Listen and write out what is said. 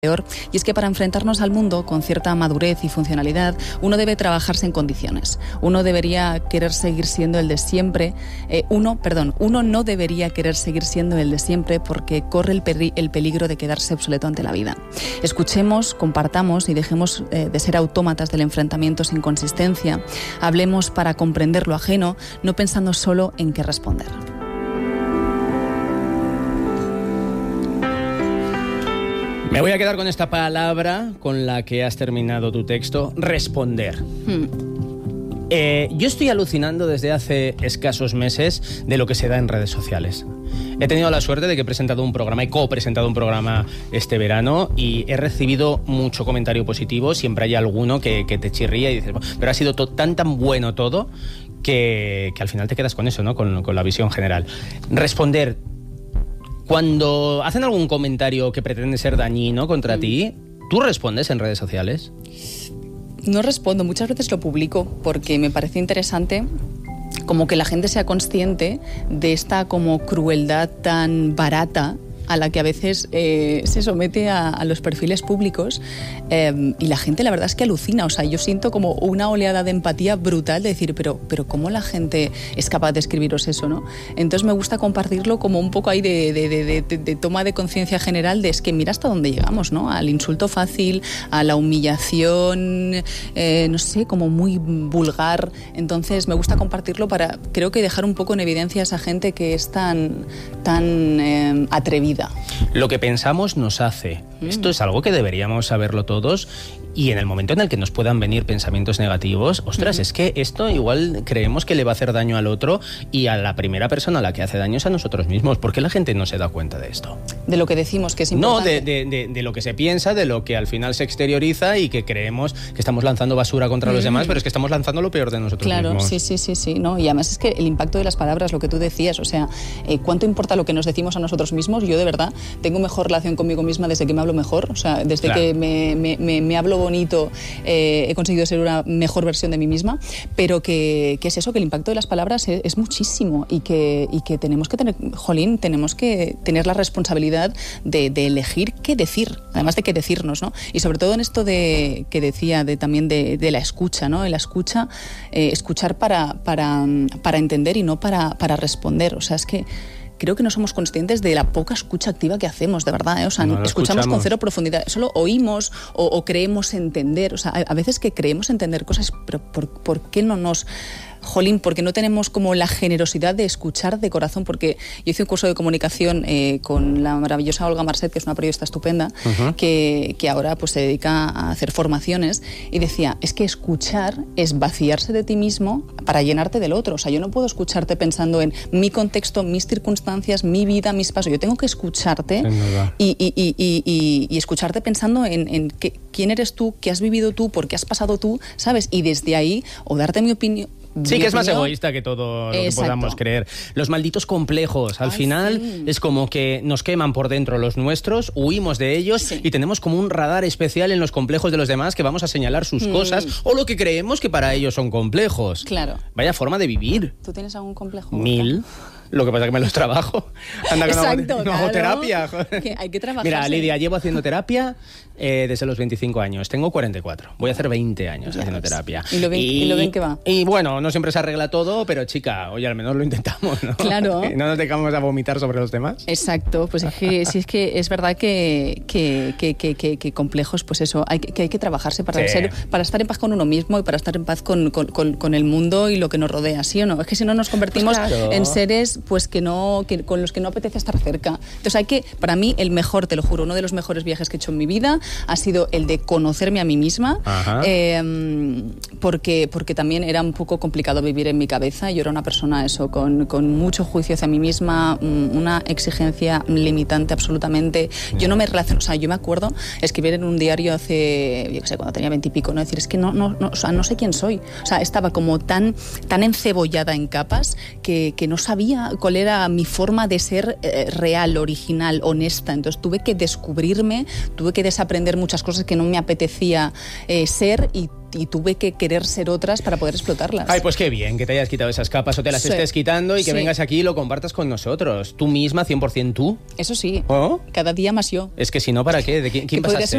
Y es que para enfrentarnos al mundo con cierta madurez y funcionalidad, uno debe trabajarse en condiciones. Uno debería querer seguir siendo el de siempre. Uno no debería querer seguir siendo el de siempre porque corre el peligro de quedarse obsoleto ante la vida. Escuchemos, compartamos y dejemos de ser autómatas del enfrentamiento sin consistencia. Hablemos para comprender lo ajeno, no pensando solo en qué responder. Me voy a quedar con esta palabra con la que has terminado tu texto, responder. Yo estoy alucinando desde hace escasos meses de lo que se da en redes sociales. He tenido la suerte de que he presentado un programa, he co-presentado un programa este verano y he recibido mucho comentario positivo. Siempre hay alguno que te chirría y dices, pero ha sido tan bueno todo que al final te quedas con eso, ¿no? Con la visión general. Responder. Cuando hacen algún comentario que pretende ser dañino contra ti, ¿tú respondes en redes sociales? No respondo, muchas veces lo publico porque me parece interesante como que la gente sea consciente de esta como crueldad tan barata a la que a veces se somete a los perfiles públicos y la gente la verdad es que alucina, o sea, yo siento como una oleada de empatía brutal de decir, pero ¿cómo la gente es capaz de escribiros eso, no? Entonces me gusta compartirlo como un poco ahí de toma de conciencia general de es que mira hasta dónde llegamos, ¿no? Al insulto fácil, a la humillación, no sé, como muy vulgar. Entonces me gusta compartirlo para, creo que dejar un poco en evidencia a esa gente que es tan atrevida. Lo que pensamos nos hace. Esto es algo que deberíamos saberlo todos y en el momento en el que nos puedan venir pensamientos negativos, ostras, es que esto igual creemos que le va a hacer daño al otro y a la primera persona a la que hace daño es a nosotros mismos. ¿Por qué la gente no se da cuenta de esto? De lo que decimos que es importante. No, de lo que se piensa, de lo que al final se exterioriza y que creemos que estamos lanzando basura contra los demás, pero es que estamos lanzando lo peor de nosotros mismos. Claro, sí, ¿no? Y además es que el impacto de las palabras, lo que tú decías, o sea, ¿cuánto importa lo que nos decimos a nosotros mismos? Yo de verdad tengo mejor relación conmigo misma desde que me hablo mejor, o sea, desde que me hablo bonito, he conseguido ser una mejor versión de mí misma, pero que es eso, que el impacto de las palabras es muchísimo y que tenemos que tener la responsabilidad de elegir qué decir, además de qué decirnos, ¿no? Y sobre todo en esto que decía también de la escucha, ¿no? En la escucha, escuchar para entender y no para responder, o sea, es que creo que no somos conscientes de la poca escucha activa que hacemos, de verdad, ¿eh? O sea, no escuchamos con cero profundidad, solo oímos o creemos entender, o sea, a veces que creemos entender cosas, pero ¿por qué no nos... Jolín, porque no tenemos como la generosidad de escuchar de corazón, porque yo hice un curso de comunicación con la maravillosa Olga Marcet, que es una periodista estupenda, que ahora pues se dedica a hacer formaciones, y decía, es que escuchar es vaciarse de ti mismo para llenarte del otro. O sea, yo no puedo escucharte pensando en mi contexto, mis circunstancias, mi vida, mis pasos. Yo tengo que escucharte y escucharte pensando en quién eres tú, qué has vivido tú, por qué has pasado tú, ¿sabes? Y desde ahí, o darte mi opinión. Sí, que es más egoísta que todo lo que podamos creer. Los malditos complejos, al final es como que nos queman por dentro los nuestros, huimos de ellos y tenemos como un radar especial en los complejos de los demás que vamos a señalar sus cosas o lo que creemos que para ellos son complejos. Claro. Vaya forma de vivir. ¿Tú tienes algún complejo? 1000. Lo que pasa es que me los trabajo. Anda, exacto, no hago terapia. Que hay que trabajar. Mira, Lidia, llevo haciendo terapia desde los 25 años. Tengo 44. Voy a hacer 20 años haciendo terapia. ¿Y lo bien que va? Y bueno, no siempre se arregla todo, pero chica, oye, al menos lo intentamos, ¿no? Claro. No nos dejamos a vomitar sobre los temas. Exacto. Pues es que, sí, es que es verdad que complejos, pues eso, hay que trabajarse para estar en paz con uno mismo y para estar en paz con el mundo y lo que nos rodea, ¿sí o no? Es que si no nos convertimos en seres pues que con los que no apetece estar cerca. Entonces para mí el mejor, te lo juro, uno de los mejores viajes que he hecho en mi vida ha sido el de conocerme a mí misma, porque también era un poco complicado vivir en mi cabeza. Yo era una persona con mucho juicio hacia mí misma, una exigencia limitante absolutamente. Yo no me relaciono, o sea, yo me acuerdo escribir en un diario hace, yo qué sé, cuando tenía 20 y pico, ¿no? Decir, es que o sea, no sé quién soy. O sea, estaba como tan encebollada en capas que no sabía cuál era mi forma de ser real, original, honesta. Entonces tuve que descubrirme, tuve que desaprender muchas cosas que no me apetecía ser y tuve que querer ser otras para poder explotarlas. Ay, pues qué bien que te hayas quitado esas capas o te las estés quitando y que vengas aquí y lo compartas con nosotros. Tú misma, 100% tú. Eso sí, ¿Oh? cada día más yo. Es que si no, ¿para qué? ¿De quién podría pasaste? ser